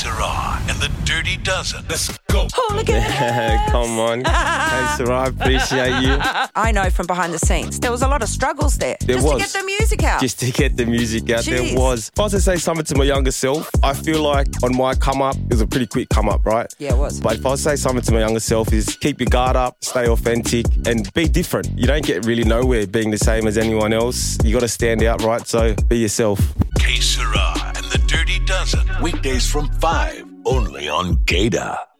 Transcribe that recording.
Sarah and the Dirty Dozen. Let's go. Come on. Hey, Sarah, I appreciate you. I know from behind the scenes, there was a lot of struggles there. There just was. to get the music out. Just to get the music out, Jeez. there was. If I was to say something to my younger self, I feel like on my come up, it was a pretty quick come up, right? Yeah, it was. But if I was to say something to my younger self is keep your guard up, stay authentic, and be different. You don't get really nowhere being the same as anyone else. You got to stand out, right? So be yourself. K Sarah and the Dirty Dozen. Weekdays from 5, only on Gator.